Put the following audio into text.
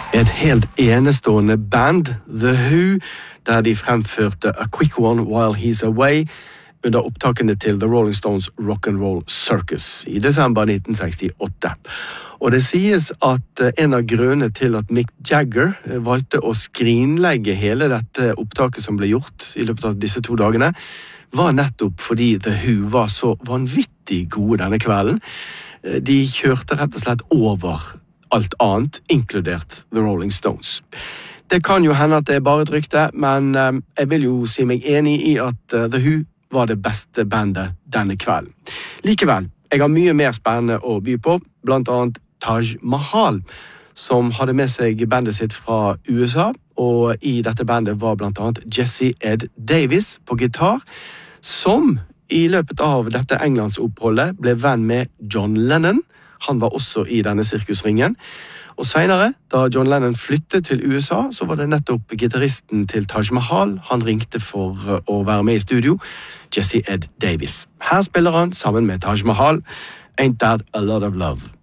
Et helt enestående band, The Who, der de fremførte A Quick One While He's Away under opptakene til The Rolling Stones Rock'n'Roll Circus i desember 1968. Og det sies at en av grunnene til at Mick Jagger valgte å skrinlegge hele dette opptaket som ble gjort i løpet av disse 2 dagene, var nettopp fordi The Who var så vanvittig gode denne kvelden. De kjørte rett og slett over alt annet, inkludert The Rolling Stones. Det kan jo hende at det er bare et rykte, men jeg vil jo si meg enig i at The Who var det beste bandet denne kvelden. Likevel, jeg har mye mer spennende å by på, blant annet Taj Mahal, som hadde med seg bandet sitt fra USA, og i dette bandet var blant annet Jesse Ed Davis på gitar, som i løpet av dette Englandsoppholdet ble venn med John Lennon. Han var også i denne sirkusringen. Og senere, da John Lennon flyttet til USA, så var det nettopp gitaristen til Taj Mahal han ringte for å være med i studio, Jesse Ed Davis. Her spiller han sammen med Taj Mahal, Ain't That a Lot of Love.